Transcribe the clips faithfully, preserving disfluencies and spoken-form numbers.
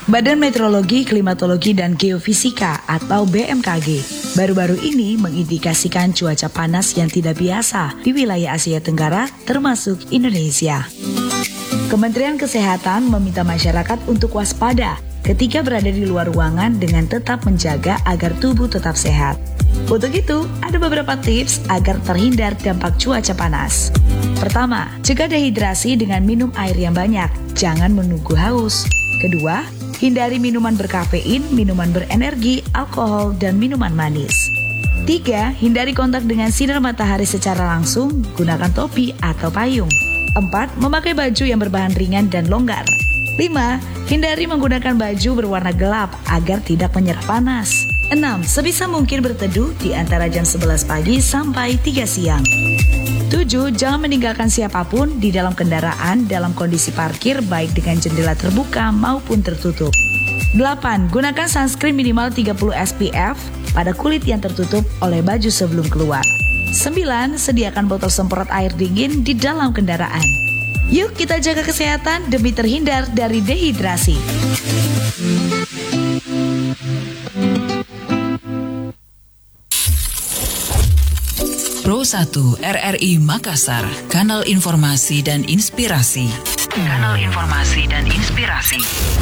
Badan Meteorologi, Klimatologi, dan Geofisika atau B M K G baru-baru ini mengindikasikan cuaca panas yang tidak biasa di wilayah Asia Tenggara termasuk Indonesia. Kementerian Kesehatan meminta masyarakat untuk waspada ketika berada di luar ruangan dengan tetap menjaga agar tubuh tetap sehat. Untuk itu, ada beberapa tips agar terhindar dampak cuaca panas. Pertama, cegah dehidrasi dengan minum air yang banyak, jangan menunggu haus. Kedua, hindari minuman berkafein, minuman berenergi, alkohol, dan minuman manis. Tiga, hindari kontak dengan sinar matahari secara langsung, gunakan topi atau payung. Empat, memakai baju yang berbahan ringan dan longgar. Lima, hindari menggunakan baju berwarna gelap agar tidak menyerap panas. Enam, sebisa mungkin berteduh di antara jam sebelas pagi sampai tiga siang. Tujuh, jangan meninggalkan siapapun di dalam kendaraan dalam kondisi parkir baik dengan jendela terbuka maupun tertutup. Delapan, gunakan sunscreen minimal tiga puluh S P F pada kulit yang tertutup oleh baju sebelum keluar. Sembilan, sediakan botol semprot air dingin di dalam kendaraan. Yuk kita jaga kesehatan demi terhindar dari dehidrasi. Pro satu R R I Makassar, kanal informasi dan inspirasi. Kanal informasi dan inspirasi.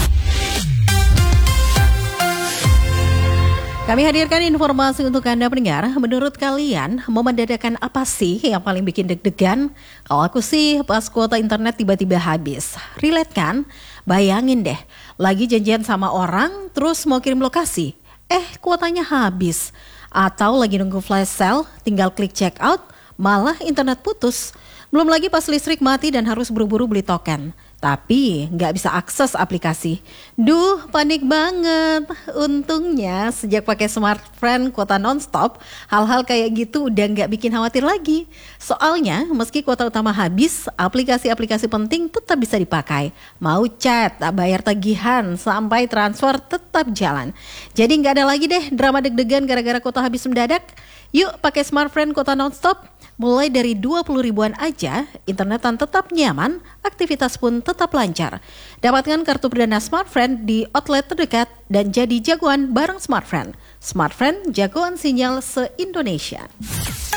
Kami hadirkan informasi untuk Anda pendengar. Menurut kalian, momen dadakan apa sih yang paling bikin deg-degan? Kalau aku sih pas kuota internet tiba-tiba habis. Relate kan? Bayangin deh, lagi janjian sama orang, terus mau kirim lokasi. Eh, kuotanya habis. Atau lagi nunggu flash sale, tinggal klik check out, malah internet putus. Belum lagi pas listrik mati dan harus buru-buru beli token. Tapi nggak bisa akses aplikasi. Duh, panik banget. Untungnya sejak pakai smartfren kuota nonstop, hal-hal kayak gitu udah nggak bikin khawatir lagi. Soalnya meski kuota utama habis, aplikasi-aplikasi penting tetap bisa dipakai. Mau chat, bayar tagihan, sampai transfer tetap jalan. Jadi nggak ada lagi deh drama deg-degan gara-gara kuota habis mendadak. Yuk pakai smartfren kuota nonstop. Mulai dari dua puluh ribuan aja, internetan tetap nyaman, aktivitas pun tetap lancar. Dapatkan kartu perdana smartfren di outlet terdekat dan jadi jagoan bareng smartfren. Smartfren, jagoan sinyal se-Indonesia.